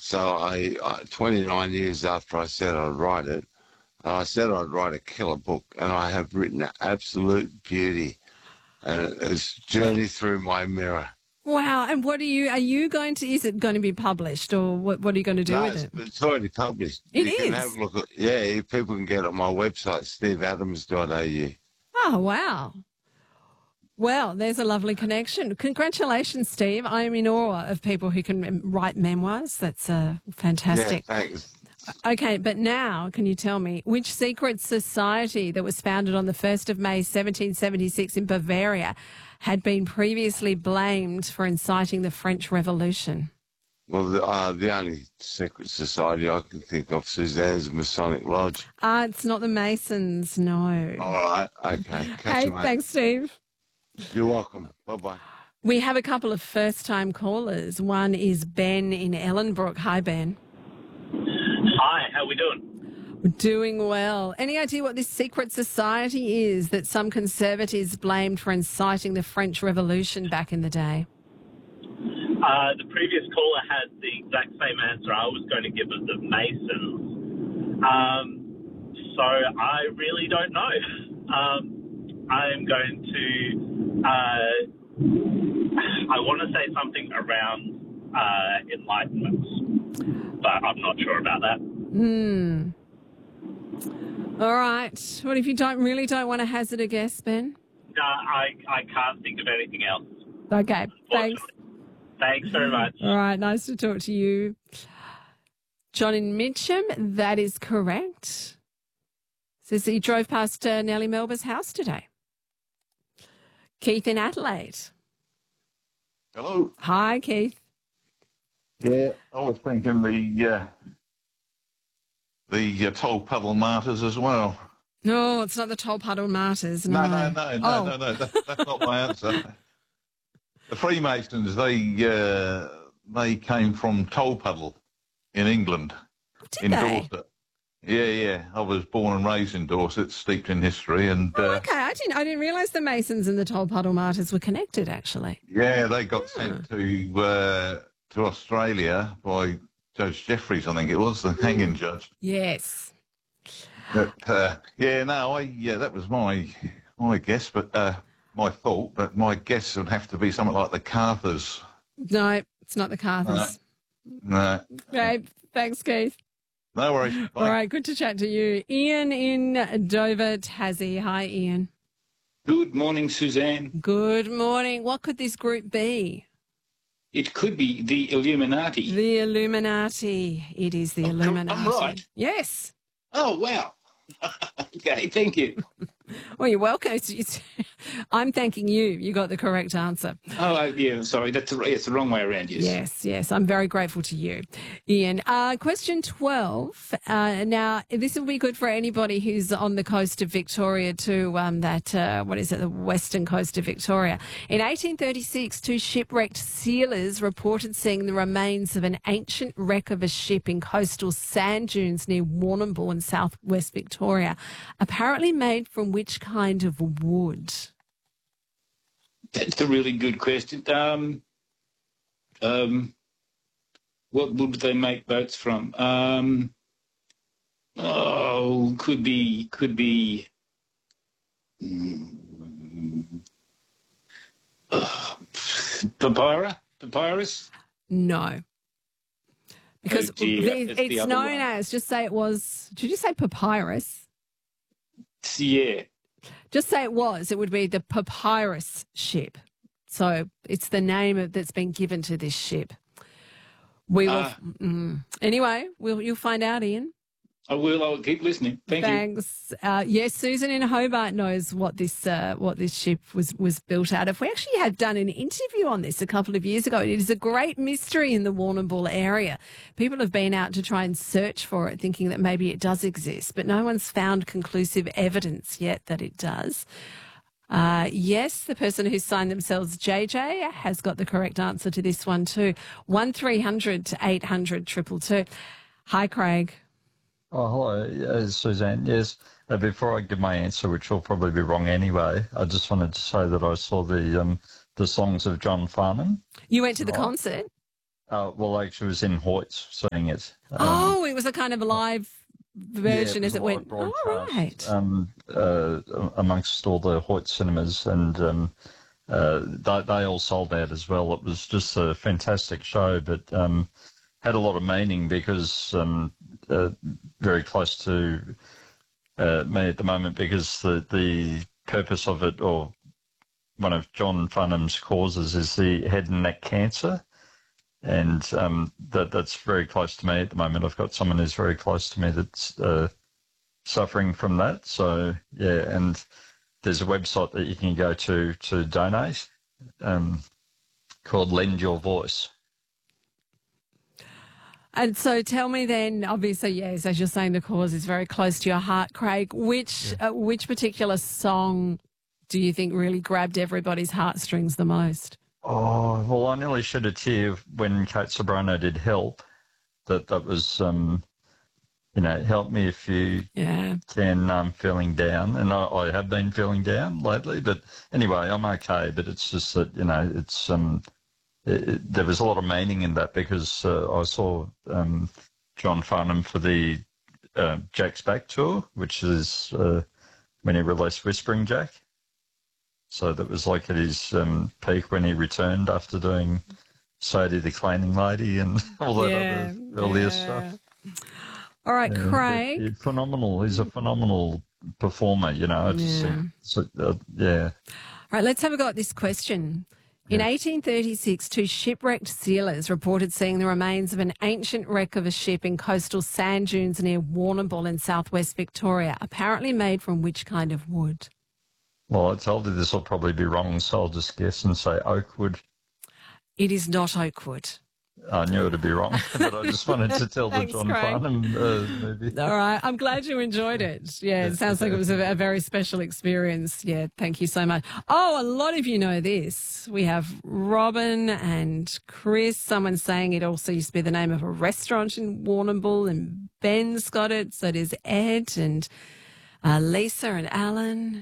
So 29 years after I said I'd write it, I said I'd write a killer book, and I have written absolute beauty. And it's journey through my mirror. Wow. And are you going to, is it going to be published, or what are you going to do with it? It's already published. It You can is? have a look at, yeah, people can get it on my website, steveadams.au. Oh, wow. Well, there's a lovely connection. Congratulations, Steve. I am in awe of people who can write memoirs. That's fantastic. Yeah, thanks. Okay, but now can you tell me which secret society that was founded on the 1st of May 1776 in Bavaria had been previously blamed for inciting the French Revolution? Well, the only secret society I can think of, Suzanne's Masonic Lodge. It's not the Masons, no. All right, okay. Hey, thanks, Steve. You're welcome. Bye-bye. We have a couple of first-time callers. One is Ben in Ellenbrook. Hi, Ben. Hi, how we doing? We're doing well. Any idea what this secret society is that some conservatives blamed for inciting the French Revolution back in the day? The previous caller had the exact same answer I was going to give as the Masons. So I really don't know. I'm going to, I want to say something around Enlightenment, but I'm not sure about that. All right. What if you don't want to hazard a guess, Ben? No, I can't think of anything else. Okay, thanks. Thanks very much. All right, nice to talk to you. John in Mitcham, that is correct. Says he drove past Nellie Melba's house today. Keith in Adelaide. Hello. Hi, Keith. Yeah, I was thinking the Toll Puddle Martyrs as well. No, it's not the Toll Puddle Martyrs. No, no. That's not my answer. The Freemasons, they came from Toll Puddle in England. Did they? Dorset. Yeah. I was born and raised in Dorset, steeped in history, and okay. I didn't realise the Masons and the Toll Puddle Martyrs were connected. Actually. Yeah, they got sent to Australia by Judge Jeffreys, I think it was, the hanging judge. Yes. But, that was my guess, but my thought. But my guess would have to be something like the Carthers. No, it's not the Carthers. No. Okay, thanks, Keith. No worries. Bye. All right, good to chat to you. Ian in Dover, Tassie. Hi, Ian. Good morning, Suzanne. Good morning. What could this group be? It could be the Illuminati. The Illuminati. It is the Illuminati. I'm right. Yes. Oh, wow. Okay, thank you. Well, you're welcome. I'm thanking you. You got the correct answer. Oh, yeah, sorry. It's the wrong way around, yes. Yes. I'm very grateful to you, Ian. Question 12. Now, this will be good for anybody who's on the coast of Victoria too, the western coast of Victoria. In 1836, two shipwrecked sealers reported seeing the remains of an ancient wreck of a ship in coastal sand dunes near Warrnambool in southwest Victoria, apparently made from which kind of wood? That's a really good question. What wood do they make boats from? Could be. Papyrus? No. Because it's known one. as, just say it was, did you say papyrus? Yeah. Just say it would be the papyrus ship. So it's the name that's been given to this ship. We will. Anyway, you'll find out, Ian. I will. I'll keep listening. Thanks. Yes, Susan in Hobart knows what this ship was built out of. We actually had done an interview on this a couple of years ago. It is a great mystery in the Warrnambool area. People have been out to try and search for it, thinking that maybe it does exist, but no one's found conclusive evidence yet that it does. Yes, the person who signed themselves JJ has got the correct answer to this one too. 1300 800 222. Hi, Craig. Oh, hello, Suzanne. Yes, before I give my answer, which will probably be wrong anyway, I just wanted to say that I saw the songs of John Farnham. You went to the concert? Well, actually, it was in Hoyts seeing it. Oh, it was a kind of live version yeah, as it went. broadcast, Oh, right. amongst all the Hoyt cinemas, and they all sold out as well. It was just a fantastic show, but had a lot of meaning because very close to me at the moment, because the purpose of it, or one of John Farnham's causes, is the head and neck cancer. And that's very close to me at the moment. I've got someone who's very close to me that's suffering from that. So, yeah, and there's a website that you can go to donate called Lend Your Voice. And so tell me then, obviously, yes, as you're saying, the cause is very close to your heart, Craig. Which particular song do you think really grabbed everybody's heartstrings the most? Oh, well, I nearly shed a tear when Kate Sobrano did Help. That was, help me if you can, I'm feeling down. And I have been feeling down lately. But anyway, I'm okay. But it's just that, it's there was a lot of meaning in that, because I saw John Farnham for the Jack's Back tour, which is when he released Whispering Jack. So that was like at his peak when he returned after doing Sadie the Cleaning Lady and all that other earlier stuff. All right, Craig. He's phenomenal. He's a phenomenal performer, I just think. So, All right, let's have a go at this question. In 1836, two shipwrecked sealers reported seeing the remains of an ancient wreck of a ship in coastal sand dunes near Warrnambool in southwest Victoria, apparently made from which kind of wood? Well, I told you this will probably be wrong, so I'll just guess and say oak wood. It is not oak wood. I knew it would be wrong, but I just wanted to tell Thanks, the John Craig. Farnham movie. All right. I'm glad you enjoyed it. Yeah, it sounds like it was a very special experience. Yeah, thank you so much. Oh, a lot of you know this. We have Robin and Chris. Someone saying it also used to be the name of a restaurant in Warrnambool, and Ben's got it. So there's Ed and Lisa and Alan.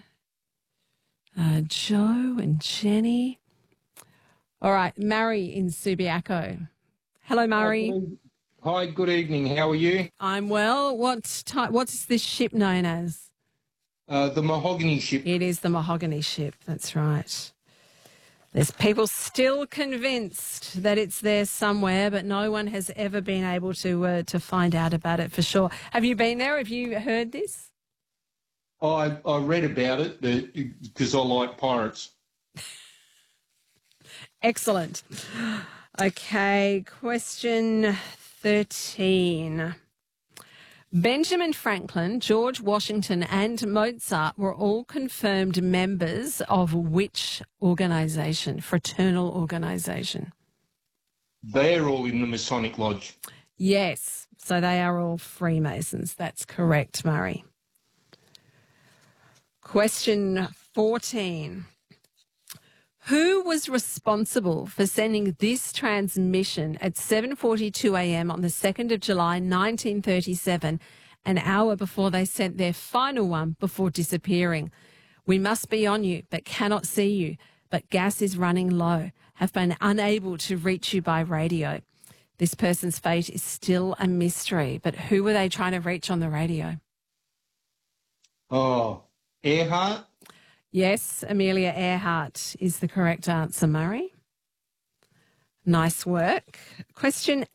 Joe and Jenny. All right, Murray in Subiaco. Hello, Murray. Hi, good evening. How are you? I'm well. What's this ship known as? The Mahogany Ship. It is the Mahogany Ship. That's right. There's people still convinced that it's there somewhere, but no one has ever been able to find out about it for sure. Have you been there? Have you heard this? I read about it because I like pirates. Excellent. Okay, question 13. Benjamin Franklin, George Washington and Mozart were all confirmed members of which organisation, fraternal organisation? They're all in the Masonic Lodge. Yes, so they are all Freemasons. That's correct, Murray. Question 14. Who was responsible for sending this transmission at 7:42 a.m. on the 2nd of July, 1937, an hour before they sent their final one before disappearing? We must be on you, but cannot see you. But gas is running low. Have been unable to reach you by radio. This person's fate is still a mystery. But who were they trying to reach on the radio? Oh, Earhart? Yes, Amelia Earhart is the correct answer, Murray. Nice work. Question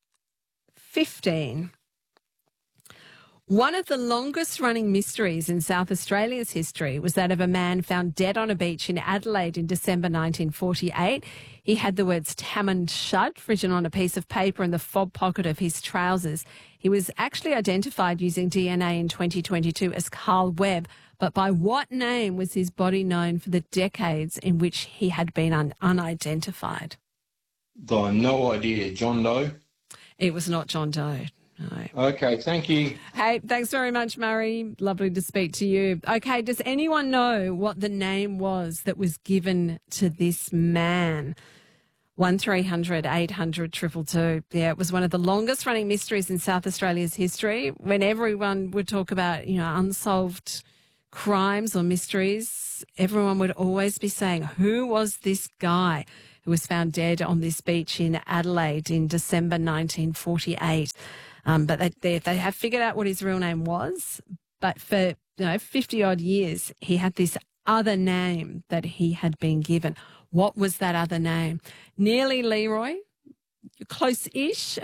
15. One of the longest running mysteries in South Australia's history was that of a man found dead on a beach in Adelaide in December 1948. He had the words Tammand Shud written on a piece of paper in the fob pocket of his trousers. He was actually identified using DNA in 2022 as Carl Webb, but by what name was his body known for the decades in which he had been unidentified? No idea. John Doe? It was not John Doe. No. Okay, thank you. Hey, thanks very much, Murray. Lovely to speak to you. Okay, does anyone know what the name was that was given to this man? 1300 800 222. Yeah, it was one of the longest running mysteries in South Australia's history. When everyone would talk about, unsolved crimes or mysteries, everyone would always be saying, who was this guy who was found dead on this beach in Adelaide in December 1948. But they have figured out what his real name was. But for 50-odd years, he had this other name that he had been given. What was that other name? Nearly Leroy? You're close-ish.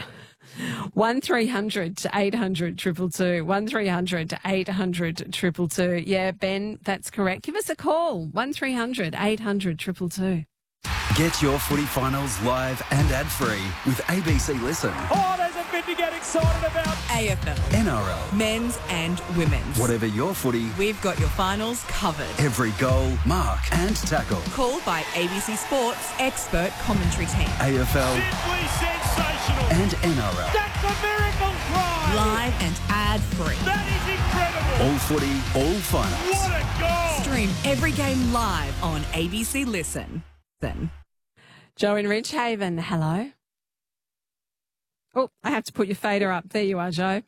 1300 800 222. 1300 800 222. Yeah, Ben, that's correct. Give us a call. 1300 800 222. Get your footy finals live and ad-free with ABC Listen. Oh, there's a bit to get excited about. AFL, NRL, men's and women's. whatever your footy, We've got your finals covered. every goal, mark and tackle. Called by ABC Sports expert commentary team. AFL Simply sensational. and NRL. That's a miracle try. Live and ad-free. That is incredible. All footy, all finals. What a goal. Stream every game live on ABC Listen. Joe in Ridgehaven, hello. Oh, I have to put your fader up. There you are, Joe.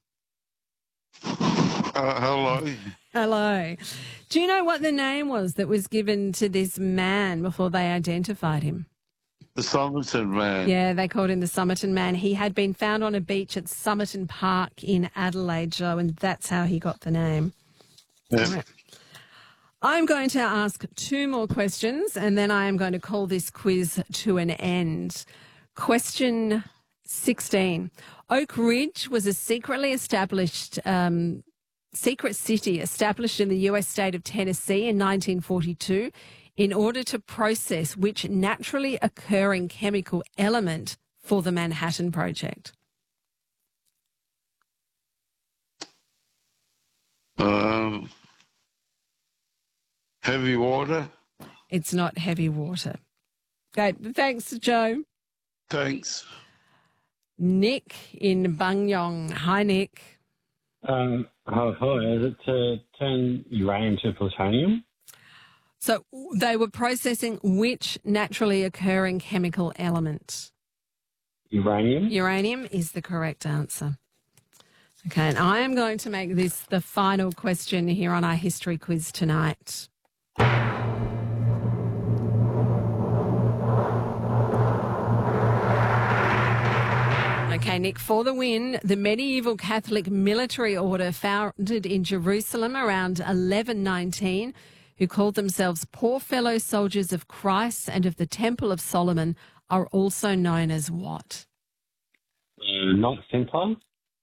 Hello. Hello. Do you know what the name was that was given to this man before they identified him? The Somerton man. Yeah, they called him the Somerton Man. He had been found on a beach at Somerton Park in Adelaide, Joe, and that's how he got the name. Yeah. All right. I'm going to ask 2 more questions and then I am going to call this quiz to an end. Question 16. Oak Ridge was a secretly established secret city established in the US state of Tennessee in 1942 in order to process which naturally occurring chemical element for the Manhattan Project? Heavy water. It's not heavy water. Okay, thanks, Joe. Thanks. Nick in Bungyong. Hi, Nick. Hi, is it to turn uranium to plutonium? So they were processing which naturally occurring chemical element? Uranium? Uranium is the correct answer. Okay, and I am going to make this the final question here on our history quiz tonight. Okay, Nick, for the win, the medieval Catholic military order founded in Jerusalem around 1119, who called themselves Poor Fellow Soldiers of Christ and of the Temple of Solomon, are also known as what? Not Templar?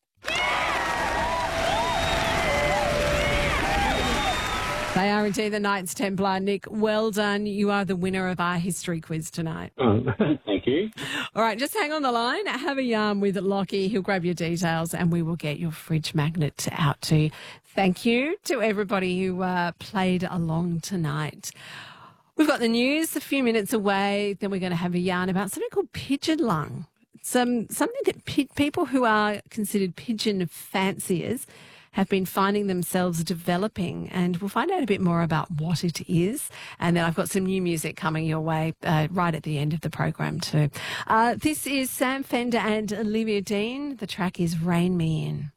They are indeed the Knights Templar. Nick, well done. You are the winner of our history quiz tonight. Thank you. All right, just hang on the line. Have a yarn with Lockie. He'll grab your details and we will get your fridge magnet out to you. Thank you to everybody who played along tonight. We've got the news a few minutes away. Then we're going to have a yarn about something called pigeon lung. Something that people who are considered pigeon fanciers have been finding themselves developing, and we'll find out a bit more about what it is. And then I've got some new music coming your way right at the end of the program too. This is Sam Fender and Olivia Dean. The track is Rain Me In.